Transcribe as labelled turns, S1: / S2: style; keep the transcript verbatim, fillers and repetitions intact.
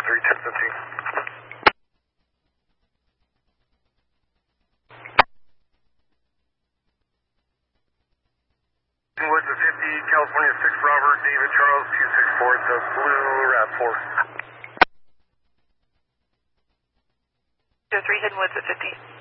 S1: three, ten fifteen. Woods at fifty, California six Robert, David Charles two six four, the blue RAV four.
S2: two three, Hidden Woods at fifty.